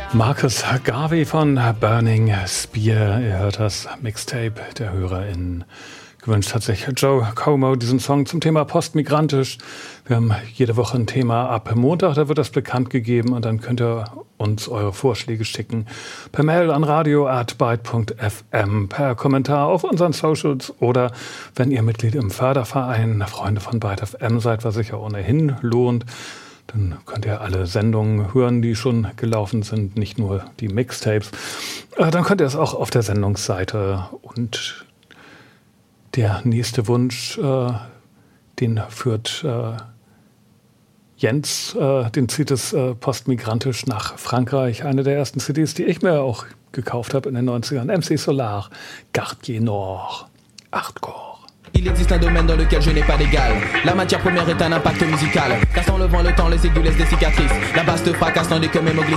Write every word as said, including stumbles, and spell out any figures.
Marcus Garvey von Burning Spear. Ihr hört das Mixtape der HörerInnen. Gewünscht hat sich Joe Como diesen Song zum Thema postmigrantisch. Wir haben jede Woche ein Thema ab Montag, da wird das bekannt gegeben und dann könnt ihr uns eure Vorschläge schicken. Per Mail an radio at byte punkt f m, per Kommentar auf unseren Socials oder wenn ihr Mitglied im Förderverein Freunde von Byte F M seid, was sich ja ohnehin lohnt. Dann könnt ihr alle Sendungen hören, die schon gelaufen sind, nicht nur die Mixtapes. Dann könnt ihr es auch auf der Sendungsseite. Und der nächste Wunsch, äh, den führt äh, Jens, äh, den zieht es äh, postmigrantisch nach Frankreich. Eine der ersten C Ds, die ich mir auch gekauft habe in den neunzigern. M C Solar, Quartier Nord, Hardcore. Il existe un domaine dans lequel je n'ai pas d'égal. La matière première est un impact musical. Cassant le vent, le temps, les aiguilles laissent des cicatrices. La basse te fracasse tandis que mes mots glissent